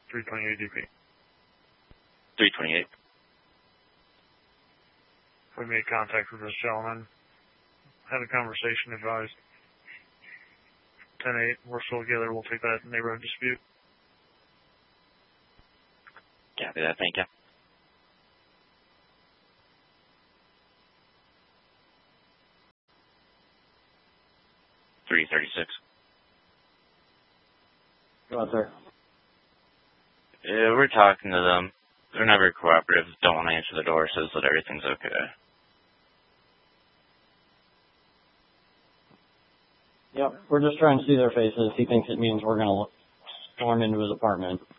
328 DP. 328. We made contact with this gentleman. Had a conversation, advised 10-8. We're still together. We'll take that neighborhood dispute. Copy that. Thank you. Go on, sir. Yeah, we're talking to them. They're never cooperative. Don't want to answer the door. Says that everything's okay. Yep, we're just trying to see their faces. He thinks it means we're going to storm into his apartment.